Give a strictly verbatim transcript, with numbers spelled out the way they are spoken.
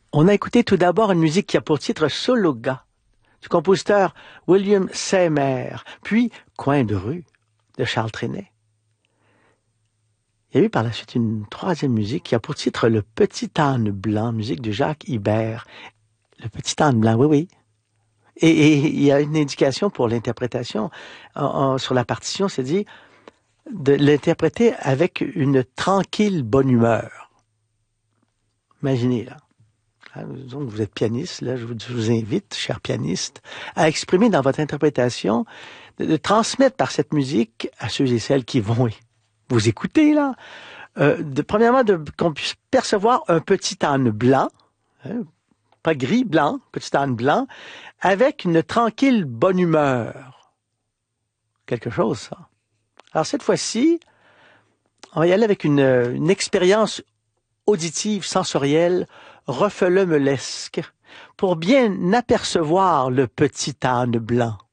On a écouté tout d'abord une musique qui a pour titre Sologa, du compositeur William Seymour, puis Coin de rue de Charles Trenet. Il y a eu par la suite une troisième musique qui a pour titre Le Petit âne blanc, musique de Jacques Ibert. Le Petit âne blanc, oui, oui. Et, et il y a une indication pour l'interprétation. En, en, sur la partition, c'est dit de l'interpréter avec une tranquille bonne humeur. Imaginez, là. Donc, vous êtes pianiste, là, je vous, je vous invite, cher pianiste, à exprimer dans votre interprétation, de, de transmettre par cette musique à ceux et celles qui vont vous écouter, là, euh, de, premièrement, de, qu'on puisse percevoir un petit âne blanc, hein, pas gris, blanc, petit âne blanc, avec une tranquille bonne humeur. Quelque chose, ça. Alors, cette fois-ci, on va y aller avec une, une expérience auditive, sensorielle, refelemelesque, pour bien apercevoir le petit âne blanc.